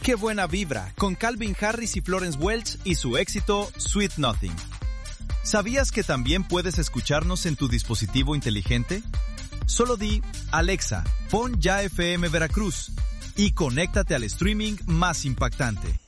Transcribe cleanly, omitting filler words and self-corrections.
¡Qué buena vibra! Con Calvin Harris y Florence Welch y su éxito Sweet Nothing. ¿Sabías que también puedes escucharnos en tu dispositivo inteligente? Solo di, Alexa, pon Ya FM Veracruz y conéctate al streaming más impactante.